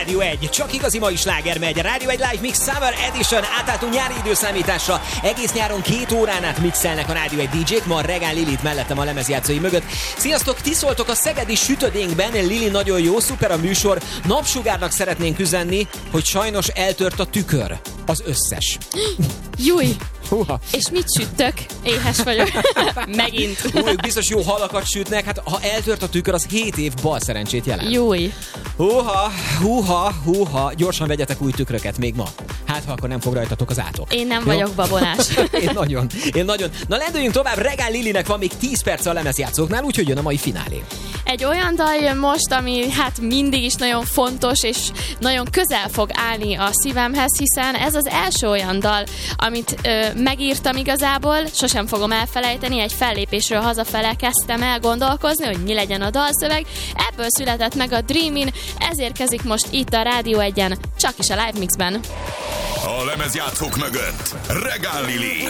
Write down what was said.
Rádió 1, csak igazi mai sláger megy. Rádió 1 Live Mix Summer Edition. Átálltunk nyári időszámításra. Egész nyáron 2 órán át mixelnek a Rádió 1 DJ-k. Ma Regál Lilit mellettem a lemezjátszói mögött. Sziasztok, ti szóltok a szegedi sütödénkben. Lili, nagyon jó, szuper a műsor. Napsugárnak szeretnénk üzenni, hogy sajnos eltört a tükör. Az összes. Júj! Húha. És mit sütök? Éhes vagyok. Megint. Ők biztos jó halakat sütnek. Hát ha eltört a tükör, az 7 év bal szerencsét jelent. Júj! Húha. Gyorsan vegyetek új tükröket még ma. Hát, ha akkor nem fog rajtatok az átok. Én nem vagyok babonás. Én nagyon. Na, lendüljünk tovább. Regál Lilinek van még 10 perc a lemezjátszóknál, úgyhogy jön a mai finálé. Egy olyan dal jön most, ami hát mindig is nagyon fontos, és nagyon közel fog állni a szívemhez, hiszen ez az első olyan dal, amit megírtam igazából, sosem fogom elfelejteni, egy fellépésről hazafele kezdtem el gondolkozni, hogy mi legyen a dalszöveg. Ebből született meg a Dreamin, ez érkezik most itt a Rádió 1-en, csak is a Live Mixben. A lemezjátszók mögött Regál Lili.